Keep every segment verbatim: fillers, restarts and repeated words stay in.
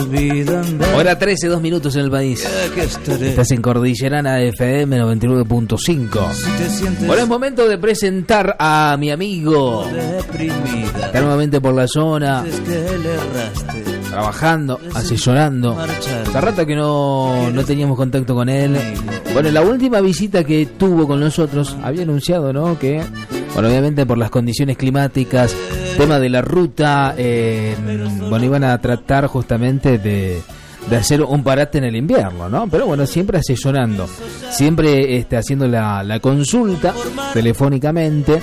Hora trece, dos minutos en el país. Estás en Cordillerana F M noventa y nueve punto cinco. Ahora es momento de presentar a mi amigo. Está nuevamente por la zona, trabajando, asesorando. Hace rato que no, no teníamos contacto con él. Bueno, la última visita que tuvo con nosotros había anunciado, ¿no? Que, bueno, obviamente por las condiciones climáticas, tema de la ruta, eh, bueno, iban a tratar justamente de, de hacer un parate en el invierno, ¿no? Pero bueno, siempre asesorando, siempre este, haciendo la, la consulta telefónicamente.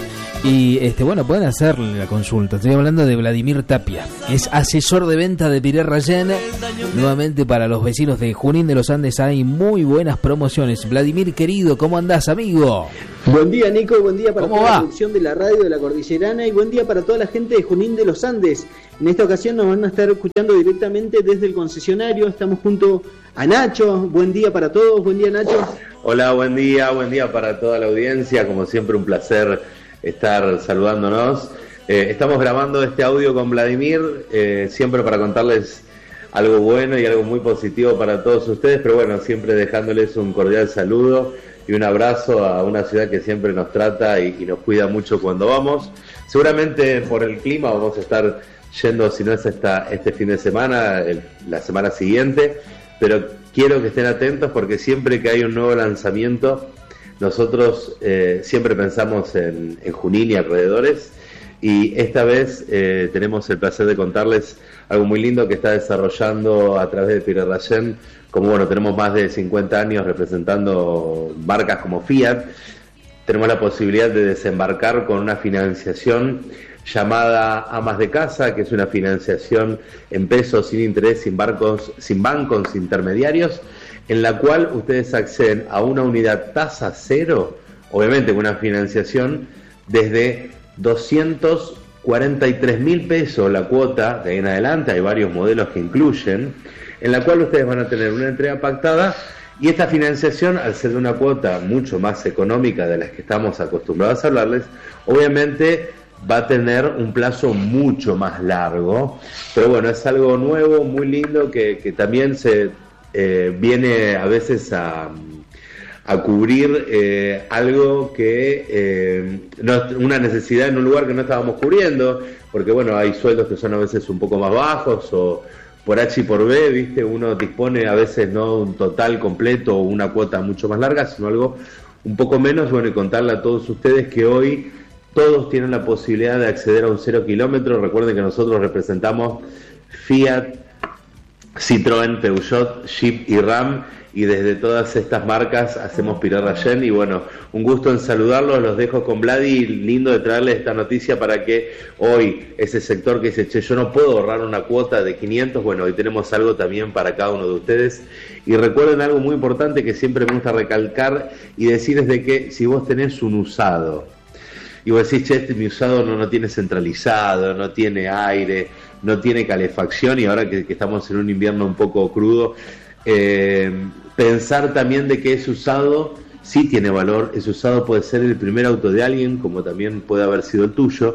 Y este bueno, pueden hacer la consulta. Estoy hablando de Vladimir Tapia, es asesor de venta de Piré Rayén. Nuevamente para los vecinos de Junín de los Andes hay muy buenas promociones. Vladimir, querido, ¿cómo andás, amigo? Buen día, Nico, buen día para toda va? la producción de la radio de la Cordillerana y buen día para toda la gente de Junín de los Andes. En esta ocasión nos van a estar escuchando directamente desde el concesionario. Estamos junto a Nacho. Buen día para todos, buen día, Nacho. Hola, buen día, buen día para toda la audiencia. Como siempre, un placer estar saludándonos. Eh, estamos grabando este audio con Vladimir, eh, siempre para contarles algo bueno y algo muy positivo para todos ustedes, pero bueno, siempre dejándoles un cordial saludo y un abrazo a una ciudad que siempre nos trata y, y nos cuida mucho cuando vamos. Seguramente por el clima vamos a estar yendo, si no es esta, este fin de semana, el, la semana siguiente, pero quiero que estén atentos porque siempre que hay un nuevo lanzamiento, nosotros eh, siempre pensamos en, en Junín y alrededores, y esta vez eh, tenemos el placer de contarles algo muy lindo que está desarrollando a través de Piré Rayén. Como bueno, tenemos más de cincuenta años representando marcas como Fiat, tenemos la posibilidad de desembarcar con una financiación llamada Amas de Casa, que es una financiación en pesos, sin interés, sin barcos, sin bancos intermediarios, en la cual ustedes acceden a una unidad tasa cero, obviamente con una financiación desde doscientos cuarenta y tres mil pesos la cuota, de ahí en adelante hay varios modelos que incluyen, en la cual ustedes van a tener una entrega pactada, y esta financiación, al ser de una cuota mucho más económica de las que estamos acostumbrados a hablarles, obviamente va a tener un plazo mucho más largo, pero bueno, es algo nuevo, muy lindo, que, que también se Eh, viene a veces a, a cubrir eh, algo que eh, no, una necesidad en un lugar que no estábamos cubriendo, porque bueno, hay sueldos que son a veces un poco más bajos, o por H y por B, viste, uno dispone a veces no un total completo o una cuota mucho más larga, sino algo un poco menos. Bueno, y contarle a todos ustedes que hoy todos tienen la posibilidad de acceder a un cero kilómetro. Recuerden que nosotros representamos Fiat, Citroën, Peugeot, Jeep y Ram, y desde todas estas marcas hacemos Piré Rayén. Y bueno, un gusto en saludarlos, los dejo con Vladi, lindo de traerles esta noticia para que hoy ese sector que dice, che, yo no puedo ahorrar una cuota de quinientos, bueno, hoy tenemos algo también para cada uno de ustedes. Y recuerden algo muy importante que siempre me gusta recalcar y decirles, de que si vos tenés un usado y vos decís, che, este mi usado no, no tiene centralizado, no tiene aire, no tiene calefacción, y ahora que, que estamos en un invierno un poco crudo, eh, pensar también de que ese usado sí tiene valor. Ese usado puede ser el primer auto de alguien, como también puede haber sido el tuyo,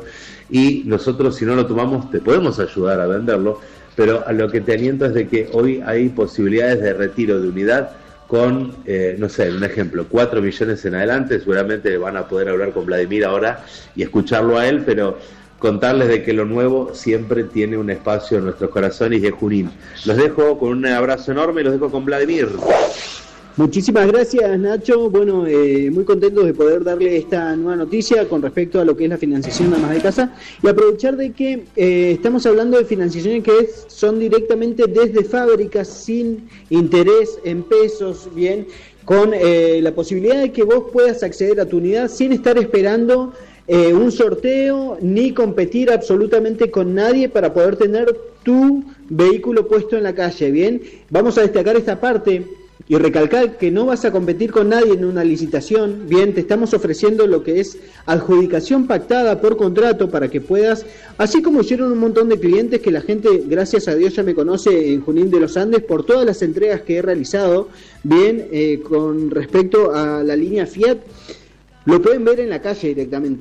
y nosotros, si no lo tomamos, te podemos ayudar a venderlo, pero a lo que te aliento es de que hoy hay posibilidades de retiro de unidad con, eh, no sé, un ejemplo, cuatro millones en adelante. Seguramente van a poder hablar con Vladimir ahora y escucharlo a él, pero contarles de que lo nuevo siempre tiene un espacio en nuestros corazones y es Junín. Los dejo con un abrazo enorme y los dejo con Vladimir. Muchísimas gracias, Nacho. Bueno, eh, muy contentos de poder darle esta nueva noticia con respecto a lo que es la financiación de Amas de Casa, y aprovechar de que eh, estamos hablando de financiaciones que es, son directamente desde fábrica, sin interés en pesos, bien, con eh, la posibilidad de que vos puedas acceder a tu unidad sin estar esperando eh, un sorteo ni competir absolutamente con nadie para poder tener tu vehículo puesto en la calle. Bien, vamos a destacar esta parte y recalcar que no vas a competir con nadie en una licitación. Bien, te estamos ofreciendo lo que es adjudicación pactada por contrato para que puedas, así como hicieron un montón de clientes que la gente, gracias a Dios, ya me conoce en Junín de los Andes por todas las entregas que he realizado, bien, eh, con respecto a la línea Fiat, lo pueden ver en la calle directamente.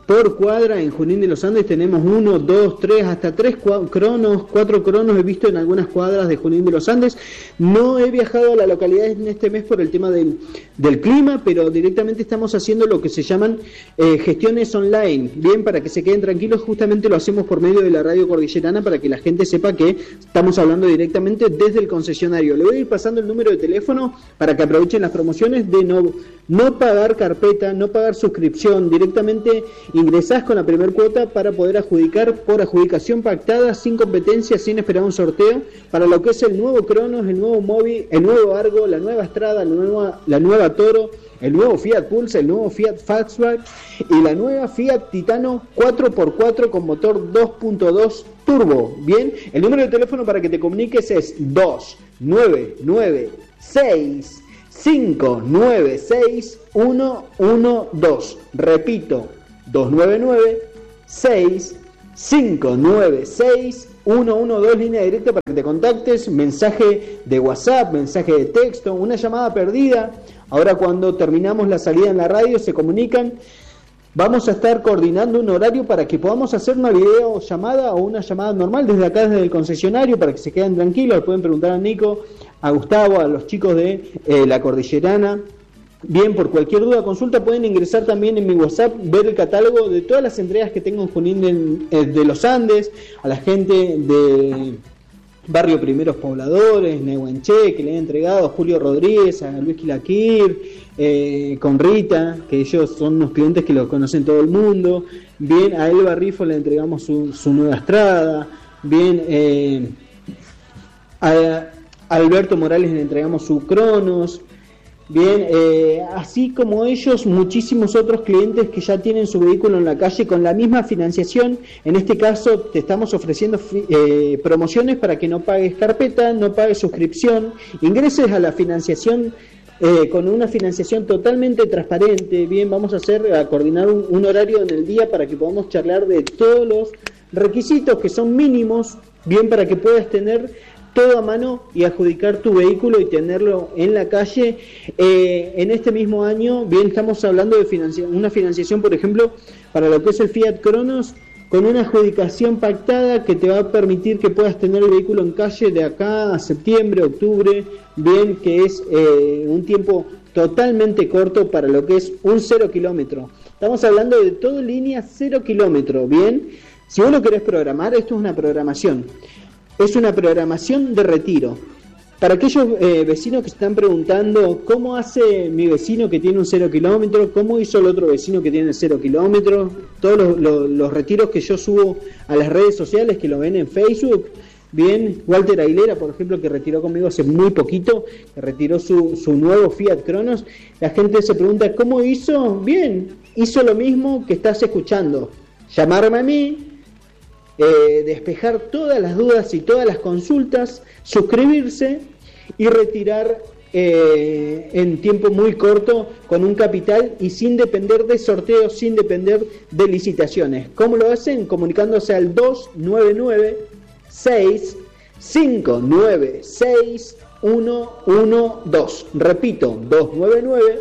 por cuadra. En Junín de los Andes tenemos uno, dos, tres, hasta tres cua- cronos, cuatro cronos he visto en algunas cuadras de Junín de los Andes. No he viajado a la localidad en este mes por el tema del, del clima, pero directamente estamos haciendo lo que se llaman eh, gestiones online. Bien, para que se queden tranquilos, justamente lo hacemos por medio de la radio cordillerana para que la gente sepa que estamos hablando directamente desde el concesionario. Le voy a ir pasando el número de teléfono para que aprovechen las promociones de no, no pagar carpeta, no pagar suscripción, directamente ingresás con la primer cuota para poder adjudicar por adjudicación pactada, sin competencia, sin esperar un sorteo, para lo que es el nuevo Cronos, el nuevo Mobi, el nuevo Argo, la nueva Strada, la nueva, la nueva Toro, el nuevo Fiat Pulse, el nuevo Fiat Fastback y la nueva Fiat Titano cuatro por cuatro con motor dos punto dos turbo. Bien, el número de teléfono para que te comuniques es dos nueve nueve seis cinco nueve seis uno uno dos. Repito, dos nueve nueve seis cinco nueve seis uno uno dos, línea directa para que te contactes, mensaje de WhatsApp, mensaje de texto, una llamada perdida. Ahora cuando terminamos la salida en la radio se comunican. Vamos a estar coordinando un horario para que podamos hacer una videollamada o una llamada normal desde acá, desde el concesionario, para que se queden tranquilos. Le pueden preguntar a Nico, a Gustavo, a los chicos de eh, la Cordillerana. Bien, por cualquier duda, consulta, pueden ingresar también en mi WhatsApp, ver el catálogo de todas las entregas que tengo en Junín de, de los Andes, a la gente de Barrio Primeros Pobladores, Nehuenche, que le he entregado a Julio Rodríguez, a Luis Quilaquir, eh, con Rita, que ellos son unos clientes que los conocen todo el mundo. Bien, a Elba Rifo le entregamos su, su nueva Estrada. Bien, eh, a, a Alberto Morales le entregamos su Cronos. Bien, eh, así como ellos, muchísimos otros clientes que ya tienen su vehículo en la calle con la misma financiación. En este caso te estamos ofreciendo eh, promociones para que no pagues carpeta, no pagues suscripción, ingreses a la financiación eh, con una financiación totalmente transparente. Bien, vamos a hacer, a coordinar un, un horario en el día para que podamos charlar de todos los requisitos que son mínimos, bien, para que puedas tener todo a mano y adjudicar tu vehículo y tenerlo en la calle. Eh, en este mismo año, bien, estamos hablando de financia- una financiación, por ejemplo, para lo que es el Fiat Cronos, con una adjudicación pactada que te va a permitir que puedas tener el vehículo en calle de acá a septiembre, octubre, bien, que es eh, un tiempo totalmente corto para lo que es un cero kilómetro. Estamos hablando de todo línea cero kilómetro, bien. Si vos lo querés programar, esto es una programación. Es una programación de retiro. Para aquellos eh, vecinos que se están preguntando cómo hace mi vecino que tiene un cero kilómetro, cómo hizo el otro vecino que tiene cero kilómetros, todos los, los, los retiros que yo subo a las redes sociales, que lo ven en Facebook, bien, Walter Aguilera, por ejemplo, que retiró conmigo hace muy poquito, que retiró su, su nuevo Fiat Cronos, la gente se pregunta, ¿cómo hizo? Bien, hizo lo mismo que estás escuchando, llamarme a mí, Eh, despejar todas las dudas y todas las consultas, suscribirse y retirar eh, en tiempo muy corto con un capital y sin depender de sorteos, sin depender de licitaciones. ¿Cómo lo hacen? Comunicándose al dos nueve nueve seis cinco nueve seis uno uno dos. Repito, dos nueve nueve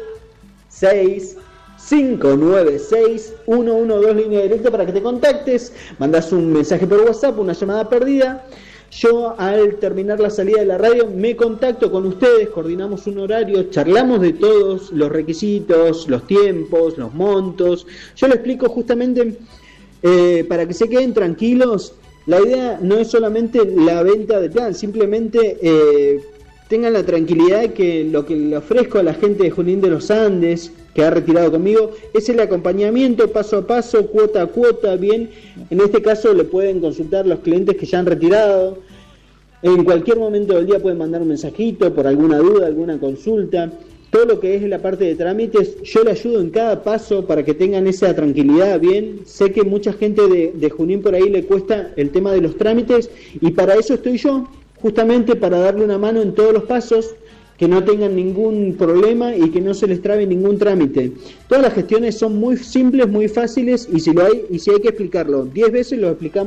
seis cinco nueve seis uno uno dos, línea directa para que te contactes, mandas un mensaje por WhatsApp, una llamada perdida. Yo, al terminar la salida de la radio, me contacto con ustedes, coordinamos un horario, charlamos de todos los requisitos, los tiempos, los montos. Yo lo explico justamente eh, para que se queden tranquilos. La idea no es solamente la venta de plan, simplemente eh, tengan la tranquilidad de que lo que le ofrezco a la gente de Junín de los Andes, que ha retirado conmigo, es el acompañamiento paso a paso, cuota a cuota, bien. En este caso le pueden consultar los clientes que ya han retirado. En cualquier momento del día pueden mandar un mensajito por alguna duda, alguna consulta. Todo lo que es la parte de trámites, yo le ayudo en cada paso para que tengan esa tranquilidad, bien. Sé que mucha gente de, de Junín por ahí le cuesta el tema de los trámites y para eso estoy yo, justamente para darle una mano en todos los pasos, que no tengan ningún problema y que no se les trabe ningún trámite. Todas las gestiones son muy simples, muy fáciles, y si lo hay, y si hay que explicarlo diez veces, lo explicamos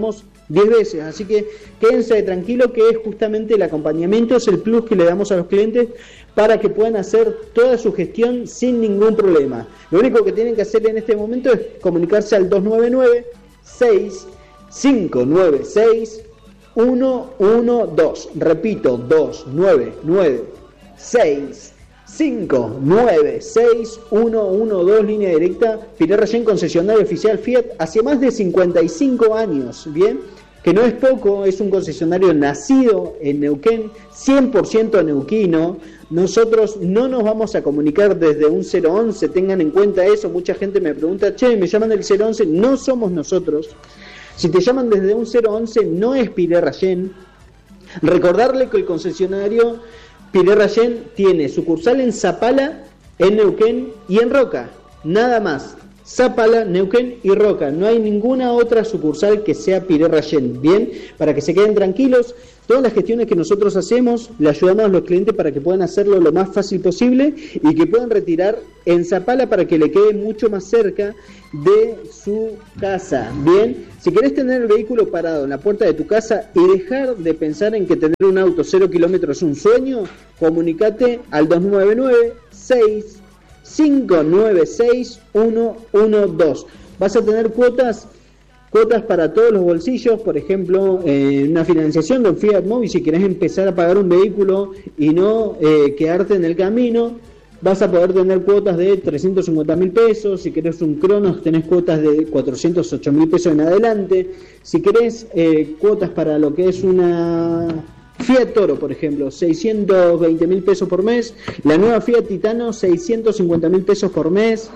diez veces. Así que quédense tranquilo que es justamente el acompañamiento, es el plus que le damos a los clientes para que puedan hacer toda su gestión sin ningún problema. Lo único que tienen que hacer en este momento es comunicarse al dos nueve nueve, seis cinco nueve seis, uno uno dos. Repito, dos nueve nueve, seis cinco nueve seis, uno uno dos, línea directa. Pilar Rayén, concesionario oficial Fiat hace más de cincuenta y cinco años, ¿bien? Que no es poco, es un concesionario nacido en Neuquén, cien por ciento neuquino. Nosotros no nos vamos a comunicar desde un cero once, tengan en cuenta eso. Mucha gente me pregunta, che, me llaman del cero once, no somos nosotros. Si te llaman desde un cero once, no es Pilar Rayén. Recordarle que el concesionario Pilar Rayén tiene sucursal en Zapala, en Neuquén y en Roca, nada más. Zapala, Neuquén y Roca, no hay ninguna otra sucursal que sea Pilar Rayén. Bien, para que se queden tranquilos, todas las gestiones que nosotros hacemos le ayudamos a los clientes para que puedan hacerlo lo más fácil posible y que puedan retirar en Zapala para que le quede mucho más cerca de su casa. Bien, si querés tener el vehículo parado en la puerta de tu casa y dejar de pensar en que tener un auto cero kilómetros es un sueño, comunicate al dos nueve nueve, seis cinco nueve seis, uno uno dos. Vas a tener cuotas cuotas para todos los bolsillos, por ejemplo, eh, una financiación de un Fiat Mobi, si querés empezar a pagar un vehículo y no eh, quedarte en el camino, vas a poder tener cuotas de trescientos cincuenta mil pesos. Si querés un Cronos, tenés cuotas de cuatrocientos ocho mil pesos en adelante. Si querés eh, cuotas para lo que es una Fiat Toro, por ejemplo, seiscientos veinte mil pesos por mes. La nueva Fiat Titano, seiscientos cincuenta mil pesos por mes.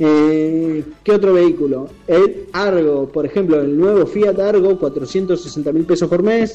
Eh, ¿Qué otro vehículo? El Argo, por ejemplo, el nuevo Fiat Argo, cuatrocientos sesenta mil pesos por mes.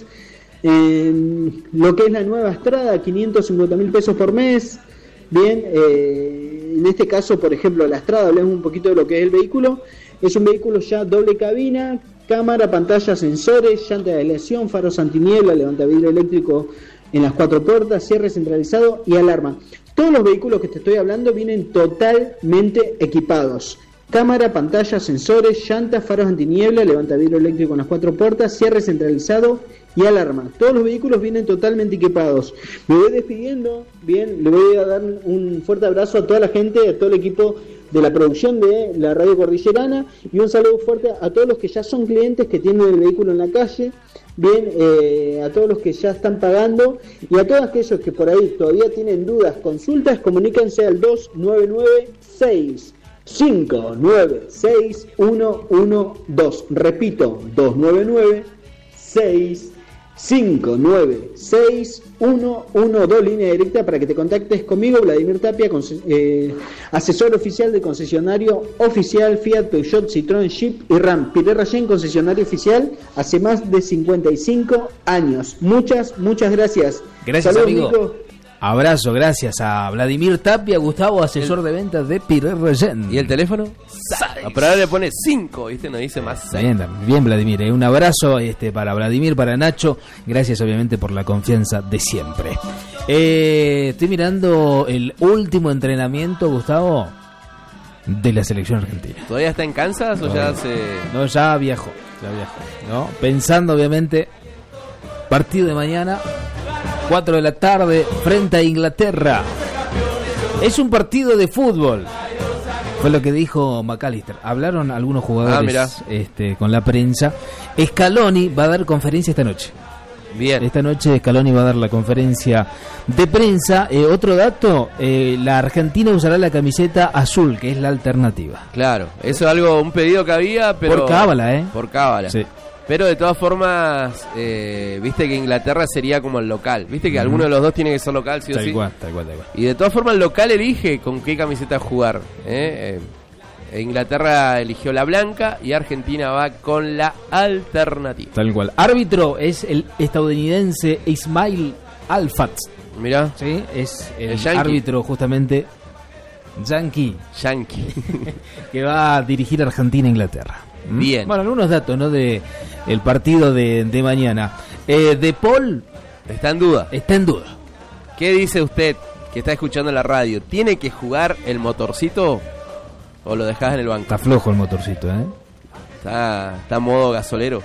Eh, lo que es la nueva Strada, quinientos cincuenta mil pesos por mes. Bien, eh, en este caso, por ejemplo, la Strada, hablemos un poquito de lo que es el vehículo. Es un vehículo ya doble cabina, cámara, pantalla, sensores, llanta de aleación, faros antiniebla, levantavidrio eléctrico en las cuatro puertas, cierre centralizado y alarma. Todos los vehículos que te estoy hablando vienen totalmente equipados. Cámara, pantalla, sensores, llantas, faros antiniebla, levantavidrio eléctrico en las cuatro puertas, cierre centralizado y alarma. Todos los vehículos vienen totalmente equipados. Me voy despidiendo, bien, le voy a dar un fuerte abrazo a toda la gente, a todo el equipo de la producción de la Radio Cordillerana y un saludo fuerte a todos los que ya son clientes, que tienen el vehículo en la calle, bien, eh, a todos los que ya están pagando y a todos aquellos que por ahí todavía tienen dudas, consultas, comuníquense al dos nueve nueve, seis cinco nueve seis, uno uno dos. Repito, dos nueve nueve, seis cinco nueve seis, uno uno dos, línea directa para que te contactes conmigo, Vladimir Tapia, eh, asesor oficial de concesionario oficial Fiat, Peugeot, Citroën, Jeep y Ram. Pilar Rayén, concesionario oficial hace más de cincuenta y cinco años. Muchas, muchas gracias. Gracias, Saludos, amigo. Nico. Abrazo, gracias a Vladimir Tapia, Gustavo, asesor el... de ventas de Pilar Rayén. ¿Y el teléfono? Ah, pero ahora le pone cinco, ¿viste? No dice más seis. Bien, bien, Vladimir. Eh. Un abrazo este, para Vladimir, para Nacho. Gracias, obviamente, por la confianza de siempre. Eh, estoy mirando el último entrenamiento, Gustavo, de la selección argentina. ¿Todavía está en Kansas o ya se...? No, ya viajó, ya viajó, ¿no? Pensando, obviamente, partido de mañana... cuatro de la tarde frente a Inglaterra. Es un partido de fútbol. Fue lo que dijo McAllister. Hablaron algunos jugadores ah, este, con la prensa. Scaloni va a dar conferencia esta noche. Bien. Esta noche Scaloni va a dar la conferencia de prensa. Eh, otro dato, eh, la Argentina usará la camiseta azul, que es la alternativa. Claro, eso es algo, un pedido que había, pero... Por cábala, ¿eh? Por cábala. Sí. Pero de todas formas, eh, viste que Inglaterra sería como el local. Viste que uh-huh. alguno de los dos tiene que ser local, sí o tal sí. Cual, tal cual, tal cual. Y de todas formas el local elige con qué camiseta jugar. ¿eh? Eh, Inglaterra eligió la blanca y Argentina va con la alternativa. Tal cual. Árbitro es el estadounidense Ismail Alfat. Mirá. Sí, es el, el árbitro justamente yankee. Yankee. Que va a dirigir Argentina e Inglaterra. Bien. Bueno, algunos datos, ¿no? De el partido de, de mañana. Eh, De Paul está en duda. Está en duda. ¿Qué dice usted que está escuchando la radio? ¿Tiene que jugar el motorcito o lo dejás en el banco? Está flojo el motorcito, ¿eh? Está, está en modo gasolero.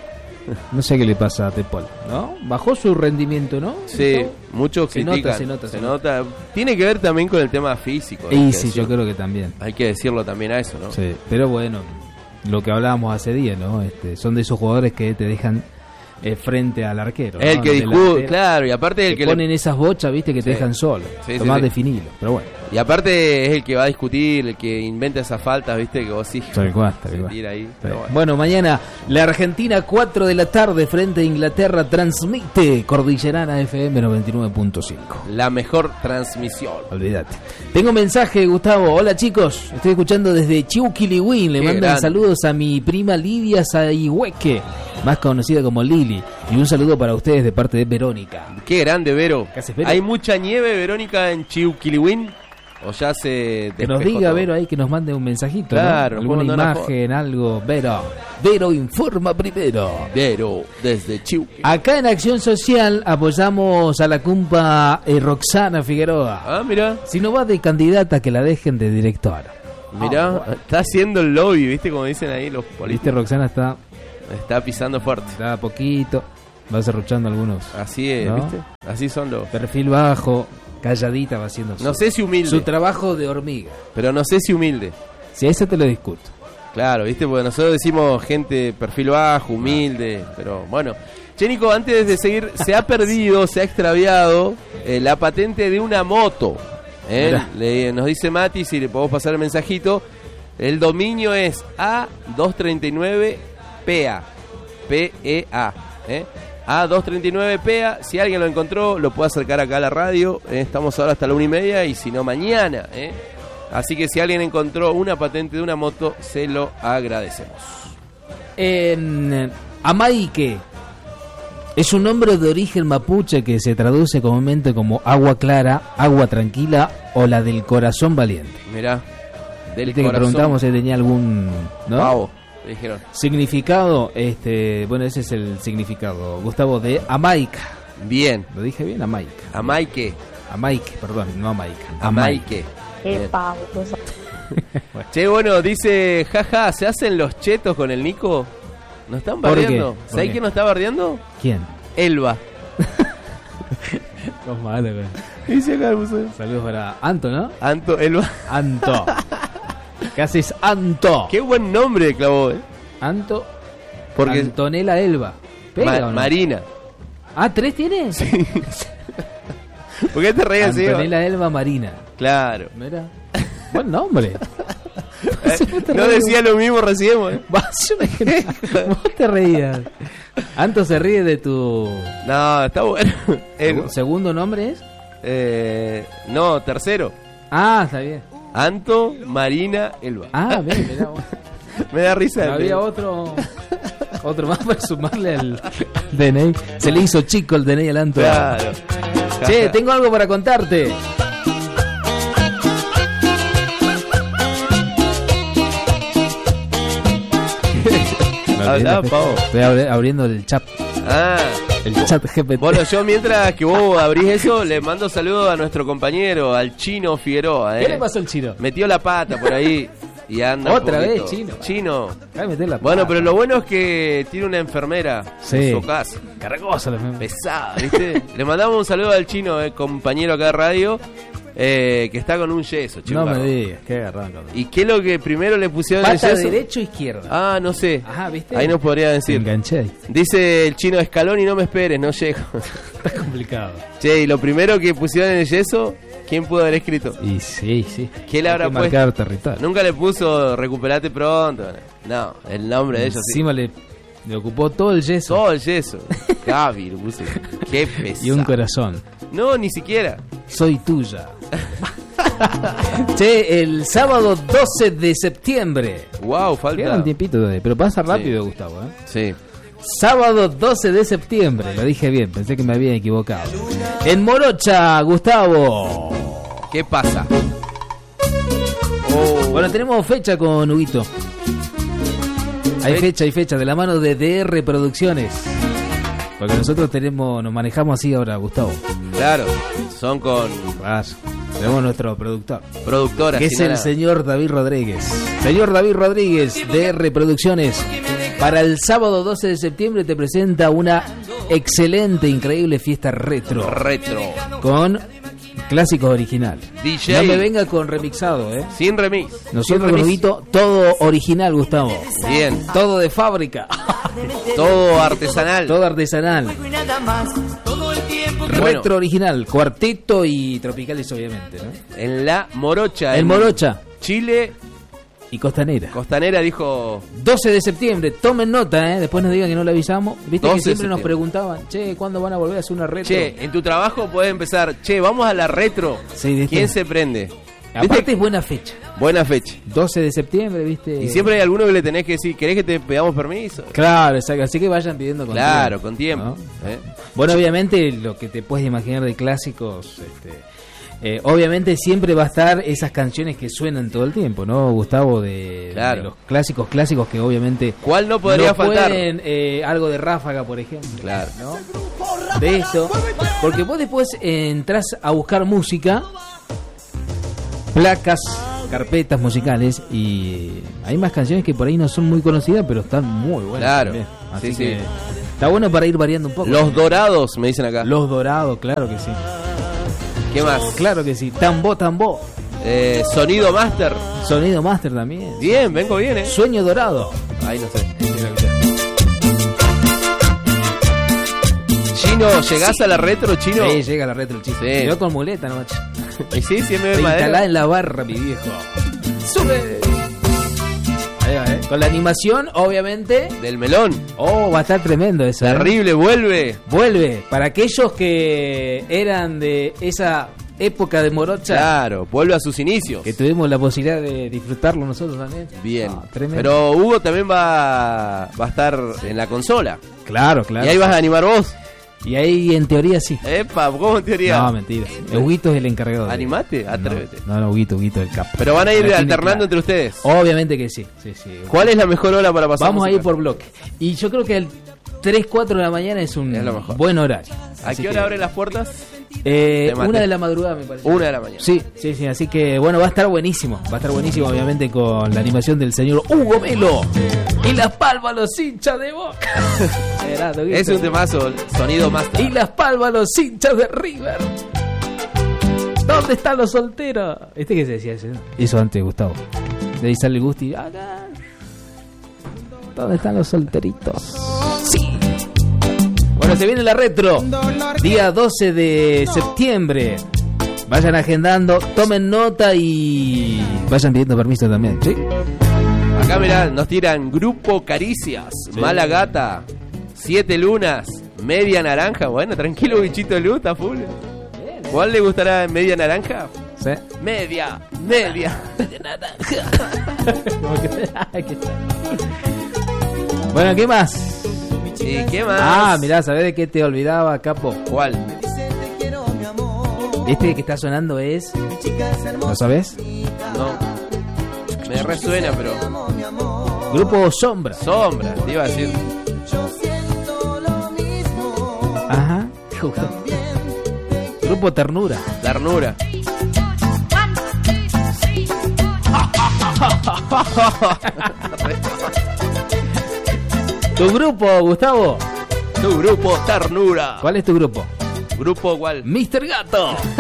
No sé qué le pasa a Tepol, ¿no? Bajó su rendimiento, ¿no? Sí, ¿no? muchos Se critican. nota, se nota, se se nota. Tiene que ver también con el tema físico. hay Y que sí, decirlo. yo creo que también. Hay que decirlo también a eso, ¿no? Sí, pero bueno, lo que hablábamos hace días, ¿no? Este, son de esos jugadores que te dejan eh, frente al arquero. El ¿no? que El discute, delantero. claro, y aparte el Te que ponen le, esas bochas, viste, que te Sí. dejan solo. Sí, sí, Tomás sí. definilo, pero bueno. y aparte es el que va a discutir, el que inventa esas faltas, viste, que vos sí. Tal cual, tal se cual. tira ahí. Sí. Pero bueno. Bueno, mañana la Argentina, cuatro de la tarde, frente a Inglaterra, transmite Cordillerana F M noventa y nueve punto cinco. La mejor transmisión. Olvídate. Tengo mensaje, Gustavo. Hola, chicos. Estoy escuchando desde Chiuquilihuín. Le Qué mandan grande. saludos a mi prima Lidia Saihueque, más conocida como Lili. Y un saludo para ustedes de parte de Verónica. Qué grande, Vero. ¿Qué haces, Vero? ¿Hay mucha nieve, Verónica, en Chiuquilihuín? ¿O ya se Que nos despejó diga, todo? Vero, ahí que nos mande un mensajito. Claro, ¿no? nos Alguna manda una imagen, algo. Vero. Vero informa primero. Vero, desde Chiuquilihuín. Acá en Acción Social apoyamos a la cumpa eh, Roxana Figueroa. Ah, mira, Si no va de candidata, que la dejen de directora. mira, está haciendo el lobby, ¿viste? Como dicen ahí los Viste, políticos. Roxana está, Está pisando fuerte. está a poquito, va cerruchando algunos. Así es, ¿No? ¿viste? Así son los... Perfil bajo, calladita va haciendo No su, sé si humilde, su trabajo de hormiga. pero no sé si humilde. Si a eso te lo discuto. Claro, ¿viste? Porque nosotros decimos gente perfil bajo, humilde, pero bueno. Che, Nico, antes de seguir, se ha perdido, se ha extraviado eh, la patente de una moto. ¿eh? Mirá. Le- nos dice Mati, si le podemos pasar el mensajito. El dominio es A doscientos treinta y nueve P A. P E A. ¿eh? A doscientos treinta y nueve P A. Si alguien lo encontró, lo puede acercar acá a la radio. ¿eh? Estamos ahora hasta la una y media y si no, mañana. ¿eh? Así que si alguien encontró una patente de una moto, se lo agradecemos. En eh, Amaique es un nombre de origen mapuche que se traduce comúnmente como agua clara, agua tranquila o la del corazón valiente. Mirá, del Viste que corazón. preguntamos si tenía algún, ¿no? Pavo, dijeron. significado. Este, bueno, ese es el significado, Gustavo, de Amaica. Bien, ¿Lo dije bien? Amaica. Amaique, Amaique, perdón, no Amaica. Amaique. Qué Bien. pavo. Che, bueno, dice, jaja, ¿se hacen los chetos con el Nico? ¿Nos están ¿Por qué? bardeando? ¿Por ¿Sabés qué? quién nos está bardeando? ¿Quién? Elba. Los malos, güey. Dice acá, puso. Saludos para Anto, ¿no? Anto, Elba. Anto. ¿Qué haces, Anto? Qué buen nombre de clavó, eh. Anto. Porque Antonella Elba. ¿Pega Ma- o no? Marina. Ah, ¿tres tiene? ¿Por qué te reías así? Antonella Elba Marina. Claro. Mira. Buen nombre. No decía lo mismo recién, eh. Vas, yo me dije, vos te reías. Anto se ríe de tu No, está bueno. El- segundo nombre es. eh, no, tercero. Ah, está bien. Anto Marina Elba. Ah, bien, mirá vos. Me da risa. No el- había otro otro más para sumarle al D N I. Se le hizo chico el D N I al Anto. Claro. Che, tengo algo para contarte. Habla, Pavo. Estoy abri- abriendo el chat, Ah. el chat G P T. Bueno, yo mientras que vos abrís eso, le mando saludos a nuestro compañero, al Chino Figueroa. ¿eh? ¿Qué le pasó al chino? Metió la pata por ahí y anda. un Otra poquito. vez, Chino. Chino. Déjame meter la Bueno, pata. pero lo bueno es que tiene una enfermera Sí. en su casa. Cargosa la fe- Pesada, ¿viste? Le mandamos un saludo al Chino, eh, compañero acá de radio, eh, que está con un yeso, chico. No me digas, qué agarrón. cabrón. ¿Y qué es lo que primero le pusieron el ¿Pata yeso? derecho o izquierda? Ah, no sé. Ajá, ¿viste? Ahí nos podría Te decir. enganché ahí. Dice el Chino Escalón y no me esperes, no llego. Está complicado. Che, y lo primero que pusieron en el yeso, ¿quién pudo haber escrito? Y sí, sí. ¿Qué le Hay habrá que puesto? marcar territorio. Nunca le puso recuperate pronto. No, el nombre de ellos sí. Encima le, le ocupó todo el yeso Todo el yeso. Gaby le puse. Qué pesado. y un corazón. No, ni siquiera. Soy tuya. Che, el sábado doce de septiembre. Wow, Queda falta. un tiempito todavía, pero pasa rápido, Sí. Gustavo, ¿eh? Sí. Sábado doce de septiembre, lo dije bien, pensé que me había equivocado. En Morocha, Gustavo. ¿Qué pasa? Oh. Bueno, tenemos fecha con Huguito. Hay Fe- fecha, hay fecha, de la mano de D R Producciones. Porque nosotros tenemos, nos manejamos así ahora, Gustavo. Claro, son con Claro. Tenemos nuestro productor, productoras. que es sin el nada. señor David Rodríguez. Señor David Rodríguez, D R Producciones. Para el sábado doce de septiembre te presenta una excelente, increíble fiesta retro. Retro. Con clásicos originales. D J. No me venga con remixado, ¿eh? Sin remix. Nosotros con Huguito, todo original, Gustavo. Bien. Todo de fábrica. Todo artesanal. Todo artesanal. Bueno. Retro original. Cuarteto y tropicales, obviamente, ¿no? En La Morocha. En en Morocha. Chile. Y Costanera. Costanera dijo... doce de septiembre, tomen nota, ¿eh? Después nos digan que no le avisamos. Viste que siempre nos septiembre. preguntaban, che, ¿cuándo van a volver a hacer una retro? Che, en tu trabajo puedes empezar, che, vamos a la retro. Sí, ¿viste? ¿Quién se prende? Aparte ¿Viste? es buena fecha. Buena fecha. doce de septiembre, ¿viste? Y siempre hay alguno que le tenés que decir, ¿querés que te pedamos permiso? Claro, exacto. Así que vayan pidiendo con Claro, tiempo, con tiempo. ¿no? ¿eh? Bueno, obviamente lo que te puedes imaginar de clásicos, este, eh, obviamente siempre va a estar esas canciones que suenan todo el tiempo, ¿no, Gustavo? De, Claro. de los clásicos, clásicos que obviamente ¿Cuál no podría no faltar? pueden, eh, algo de Ráfaga, por ejemplo. Claro. ¿No? De esto, porque vos después eh, entras a buscar música, placas, carpetas musicales, y hay más canciones que por ahí no son muy conocidas, pero están muy buenas. Claro. también. Así Sí, que sí. está bueno para ir variando un poco. Los Dorados, me dicen acá. Los Dorados, claro que sí. ¿Qué más? Claro que sí. Tambo, tambo. Eh, Sonido Master. Sonido Master también. Bien, vengo bien, ¿eh? Sueño Dorado. Ahí no sé. Chino, ¿llegás a la retro, Chino? Sí, llega la retro, chico. Sí. Yo con muleta, ¿no? Y sí, sí, me ve Instalada madera. en la barra, mi viejo. ¡Sube! Ahí va, ¿eh? Con la animación, obviamente. Del melón. Oh, va a estar tremendo eso. ¿eh? Terrible, vuelve. Vuelve. Para aquellos que eran de esa época de Morocha, Claro, vuelve a sus inicios. que tuvimos la posibilidad de disfrutarlo nosotros también. Bien. Ah, tremendo. Pero Hugo también va, va a estar en la consola. Claro, claro. Y ahí vas a animar vos. Y ahí en teoría sí. Epa, ¿cómo en teoría? No, mentira. Huguito es el encargado. de- Animate, atrévete. No, no, Huguito, Huguito, el capo. Pero van a ir La tiene alternando clara. entre ustedes. Obviamente que sí. sí, sí. ¿Cuál es la mejor hora para pasar Vamos a ir música? por bloque. Y yo creo que el tres, cuatro de la mañana es un Es lo mejor. buen horario. ¿A Así qué que, hora abren las puertas? eh, Te maté. una de la madrugada, me parece. Una de la mañana. Sí, sí, sí. Así que, bueno, va a estar buenísimo. Va a estar buenísimo, obviamente, con la animación del señor Hugo Melo. Y las palmas los hinchas de Boca. Esperando, Es un temazo, Sonido Master. Y las palmas los hinchas de River. ¿Dónde están los solteros? ¿Este qué se decía eso? Eso antes, Gustavo. De ahí sale el Gusti. Acá. ¿Dónde están los solteritos? Sí. Bueno, se viene la retro. Día doce de septiembre. Vayan agendando, tomen nota y vayan pidiendo permiso también, ¿sí? Acá mirá, nos tiran Grupo Caricias, Mala Gata, Siete Lunas, Media Naranja. Bueno, tranquilo, bichito de luz, está full. ¿Cuál le gustará Media Naranja? ¿Sí? Media, media. Bueno, ¿qué más? ¿Y qué más? Ah, mirá, ¿sabés de qué te olvidaba, capo? ¿Cuál? Este que está sonando es... ¿Lo sabés? No. Me resuena, pero. Grupo Sombra. Sombra, te iba a decir. Ajá. Grupo Ternura. Ternura. ¿Tu grupo, Gustavo? Tu grupo Ternura. ¿Cuál es tu grupo? Grupo cuál? Mister Gato.